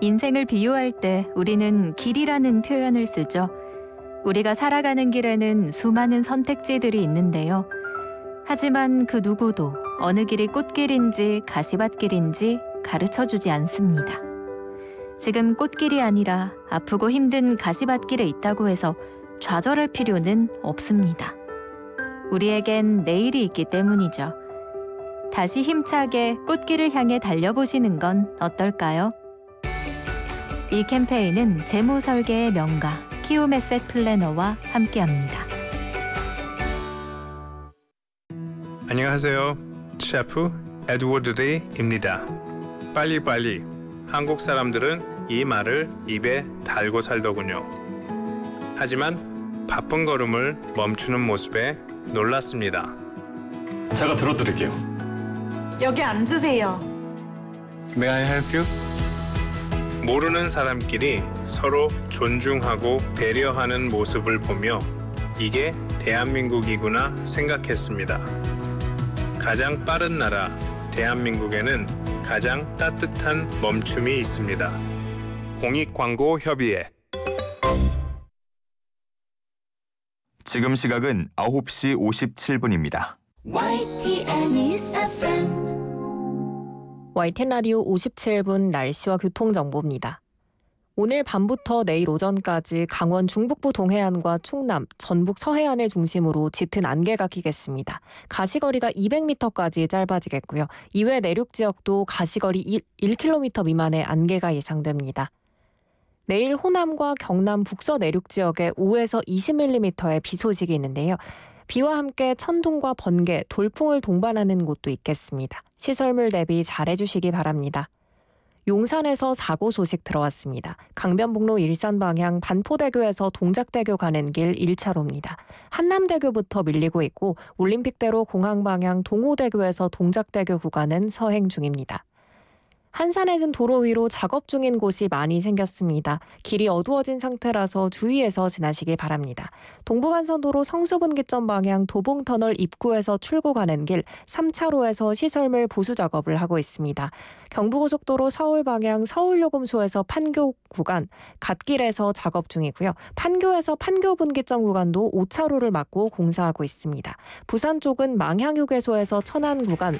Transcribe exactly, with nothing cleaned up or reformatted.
인생을 비유할 때 우리는 길이라는 표현을 쓰죠. 우리가 살아가는 길에는 수많은 선택지들이 있는데요. 하지만 그 누구도 어느 길이 꽃길인지 가시밭길인지 가르쳐주지 않습니다. 지금 꽃길이 아니라 아프고 힘든 가시밭길에 있다고 해서 좌절할 필요는 없습니다. 우리에겐 내일이 있기 때문이죠. 다시 힘차게 꽃길을 향해 달려보시는 건 어떨까요? 이 캠페인은 재무설계의 명가 키움 에셋 플래너와 함께합니다. 안녕하세요. 셰프 에드워드 리입니다. 빨리빨리. 한국 사람들은 이 말을 입에 달고 살더군요. 하지만 바쁜 걸음을 멈추는 모습에 놀랐습니다. 제가 들어드릴게요. 여기 앉으세요. May I help you? 모르는 사람끼리 서로 존중하고 배려하는 모습을 보며 이게 대한민국이구나 생각했습니다. 가장 빠른 나라 대한민국에는 가장 따뜻한 멈춤이 있습니다. 공익광고협의회. 지금 시각은 아홉 시 오십칠 분입니다. 와이티엔 News 에프엠 와이티엔 라디오 오십칠 분 날씨와 교통정보입니다. 오늘 밤부터 내일 오전까지 강원 중북부 동해안과 충남, 전북 서해안을 중심으로 짙은 안개가 끼겠습니다. 가시거리가 이백 미터까지 짧아지겠고요. 이외 내륙 지역도 가시거리 일 킬로미터 미만의 안개가 예상됩니다. 내일 호남과 경남 북서 내륙 지역에 오에서 이십 밀리미터의 비 소식이 있는데요. 비와 함께 천둥과 번개, 돌풍을 동반하는 곳도 있겠습니다. 시설물 대비 잘해주시기 바랍니다. 용산에서 사고 소식 들어왔습니다. 강변북로 일산 방향 반포대교에서 동작대교 가는 길 일 차로입니다. 한남대교부터 밀리고 있고 올림픽대로 공항 방향 동호대교에서 동작대교 구간은 서행 중입니다. 한산해진 도로 위로 작업 중인 곳이 많이 생겼습니다. 길이 어두워진 상태라서 주의해서 지나시기 바랍니다. 동부간선도로 성수분기점 방향 도봉터널 입구에서 출구 가는 길 삼 차로에서 시설물 보수 작업을 하고 있습니다. 경부고속도로 서울 방향 서울요금소에서 판교 구간 갓길에서 작업 중이고요. 판교에서 판교분기점 구간도 오 차로를 막고 공사하고 있습니다. 부산 쪽은 망향휴게소에서 천안 구간